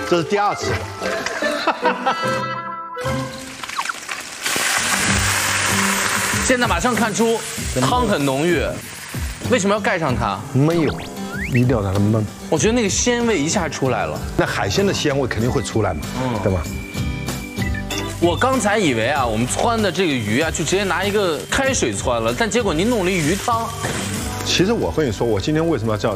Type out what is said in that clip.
这是第2次。 现在马上看出汤很浓郁，为什么要盖上它？ 没有，一定要让它焖。 我觉得那个鲜味一下出来了。 那海鲜的鲜味肯定会出来嘛，对吧？ 我刚才以为啊，我们汆的这个鱼啊，就直接拿一个开水汆了，但结果您弄了一鱼汤。 其实我跟你说，我今天为什么要叫